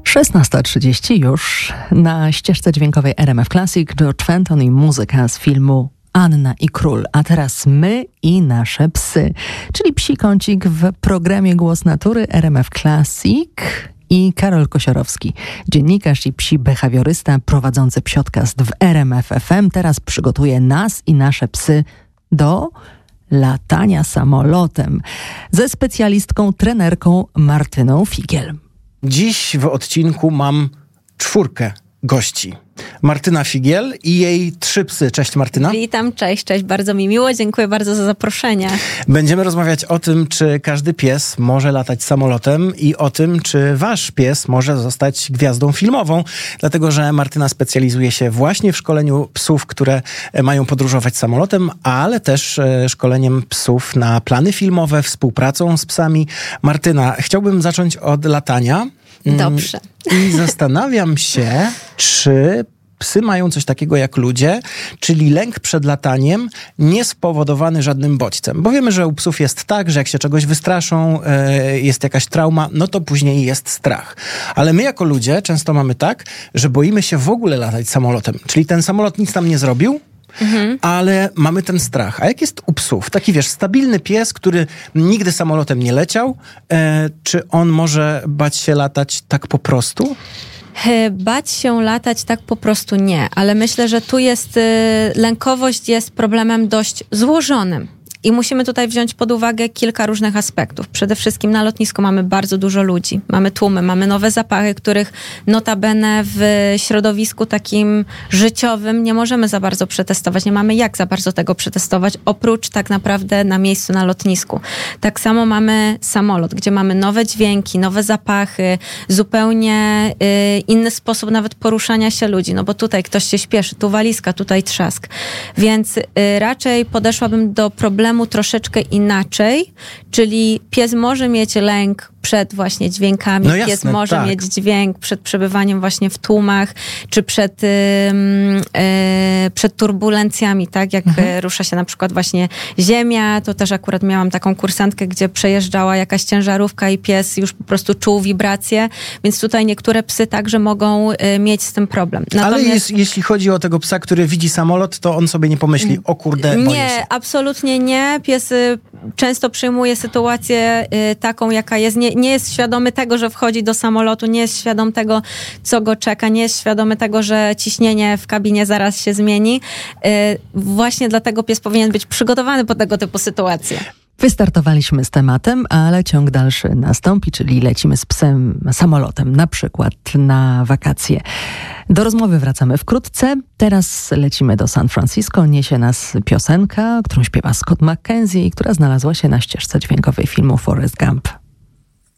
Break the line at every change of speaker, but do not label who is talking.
16:30 już na ścieżce dźwiękowej RMF Classic George Fenton i muzyka z filmu Anna i Król. A teraz my i nasze psy, czyli Psi Kącik w programie Głos Natury RMF Classic i Karol Kosiorowski, dziennikarz i psi behawiorysta prowadzący psiodcast w RMF FM. Teraz przygotuje nas i nasze psy do latania samolotem ze specjalistką, trenerką Martyną Figiel.
Dziś w odcinku mam 4 gości. Martyna Figiel i jej 3 psy. Cześć Martyna.
Witam, cześć, bardzo mi miło, dziękuję bardzo za zaproszenie.
Będziemy rozmawiać o tym, czy każdy pies może latać samolotem i o tym, czy wasz pies może zostać gwiazdą filmową, dlatego że Martyna specjalizuje się właśnie w szkoleniu psów, które mają podróżować samolotem, ale też szkoleniem psów na plany filmowe, współpracą z psami. Martyna, chciałbym zacząć od latania.
Dobrze.
I zastanawiam się, czy psy mają coś takiego jak ludzie, czyli lęk przed lataniem niespowodowany żadnym bodźcem. Bo wiemy, że u psów jest tak, że jak się czegoś wystraszą, jest jakaś trauma, no to później jest strach. Ale my jako ludzie często mamy tak, że boimy się w ogóle latać samolotem. Czyli ten samolot nic nam nie zrobił, ale mamy ten strach. A jak jest u psów? Taki, wiesz, stabilny pies, który nigdy samolotem nie leciał, czy on może bać się latać tak po prostu?
Bać się latać tak po prostu nie, ale myślę, że tu jest, lękowość jest problemem dość złożonym. I musimy tutaj wziąć pod uwagę kilka różnych aspektów. Przede wszystkim na lotnisku mamy bardzo dużo ludzi. Mamy tłumy, mamy nowe zapachy, których notabene w środowisku takim życiowym nie możemy za bardzo przetestować. Nie mamy jak za bardzo tego przetestować, oprócz tak naprawdę na miejscu na lotnisku. Tak samo mamy samolot, gdzie mamy nowe dźwięki, nowe zapachy, zupełnie inny sposób nawet poruszania się ludzi. No bo tutaj ktoś się śpieszy, tu walizka, tutaj trzask. Więc raczej podeszłabym do problemu troszeczkę inaczej, czyli pies może mieć lęk przed właśnie dźwiękami,
no jasne,
pies może mieć dźwięk przed przebywaniem właśnie w tłumach, czy przed turbulencjami, tak, jak rusza się na przykład właśnie ziemia, to też akurat miałam taką kursantkę, gdzie przejeżdżała jakaś ciężarówka i pies już po prostu czuł wibracje, więc tutaj niektóre psy także mogą mieć z tym problem. Natomiast...
Ale jeśli chodzi o tego psa, który widzi samolot, to on sobie nie pomyśli, o kurde, boję się.
Nie, absolutnie nie. Pies często przyjmuje sytuację taką, jaka jest. Nie jest świadomy tego, że wchodzi do samolotu, nie jest świadom tego, co go czeka, nie jest świadomy tego, że ciśnienie w kabinie zaraz się zmieni. Właśnie dlatego pies powinien być przygotowany pod tego typu sytuacje.
Wystartowaliśmy z tematem, ale ciąg dalszy nastąpi, czyli lecimy z psem samolotem, na przykład na wakacje. Do rozmowy wracamy wkrótce. Teraz lecimy do San Francisco. Niesie nas piosenka, którą śpiewa Scott McKenzie i która znalazła się na ścieżce dźwiękowej filmu Forrest Gump.